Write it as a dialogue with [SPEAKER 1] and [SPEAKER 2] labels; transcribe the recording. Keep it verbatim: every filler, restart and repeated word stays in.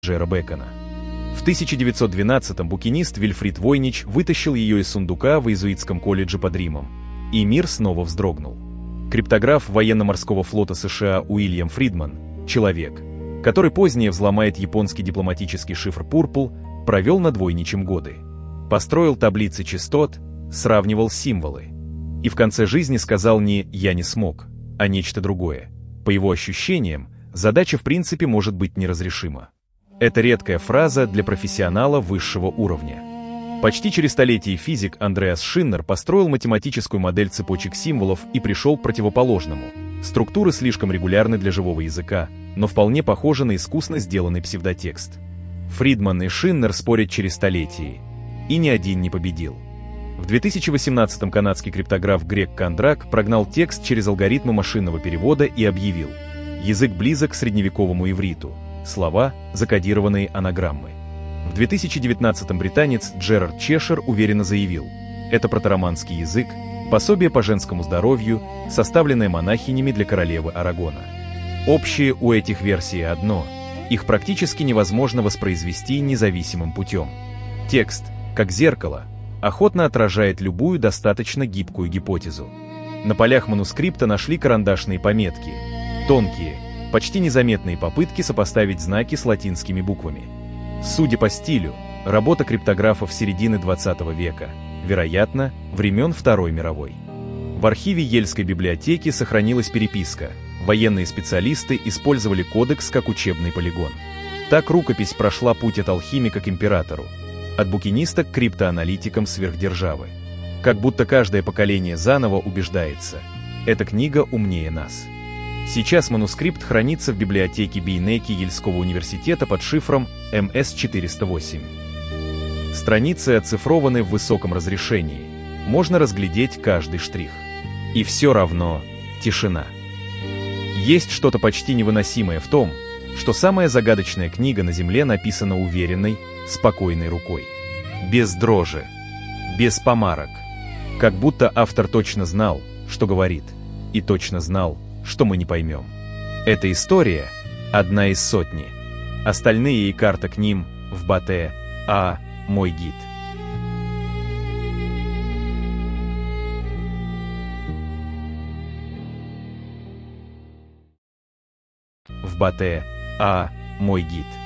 [SPEAKER 1] Роджера Бекона. В тысяча девятьсот двенадцатом букинист Вильфрид Войнич вытащил ее из сундука в иезуитском колледже под Римом, и мир снова вздрогнул. Криптограф военно-морского флота США Уильям Фридман, человек, который позднее взломает японский дипломатический шифр Пурпл, провел над Войничем годы. Построил таблицы частот, сравнивал символы. И в конце жизни сказал не «я не смог», а нечто другое. По его ощущениям, задача в принципе может быть неразрешима. Это редкая фраза для профессионала высшего уровня. Почти через столетие физик Андреас Шиннер построил математическую модель цепочек символов и пришел к противоположному. Структуры слишком регулярны для живого языка, но вполне похожи на искусно сделанный псевдотекст. Фридман и Шиннер спорят через столетия, и ни один не победил. В две тысячи восемнадцатом канадский криптограф Грег Кондрак прогнал текст через алгоритмы машинного перевода и объявил: язык близок к средневековому ивриту, слова – закодированные анаграммы. В две тысячи девятнадцатом британец Джерард Чешер уверенно заявил: это протароманский язык, пособие по женскому здоровью, составленное монахинями для королевы Арагона. Общее у этих версий одно – их практически невозможно воспроизвести независимым путем. Текст, как зеркало, охотно отражает любую достаточно гибкую гипотезу. На полях манускрипта нашли карандашные пометки, тонкие, почти незаметные попытки сопоставить знаки с латинскими буквами. Судя по стилю, работа криптографов середины двадцатого века, вероятно, времен Второй мировой. В архиве Ельской библиотеки сохранилась переписка. Военные специалисты использовали кодекс как учебный полигон. Так рукопись прошла путь от алхимика к императору, от букиниста к криптоаналитикам сверхдержавы. Как будто каждое поколение заново убеждается: эта книга умнее нас. Сейчас манускрипт хранится в библиотеке Бейнеки Ельского университета под шифром эм эс четыреста восемь. Страницы оцифрованы в высоком разрешении, можно разглядеть каждый штрих. И все равно тишина. Есть что-то почти невыносимое в том, что самая загадочная книга на Земле написана уверенной, спокойной рукой. Без дрожи, без помарок. Как будто автор точно знал, что говорит, и точно знал, что мы не поймем. Эта история – одна из сотни. Остальные и карта к ним в Батэ А. Мой гид. В Батэ А. Мой гид.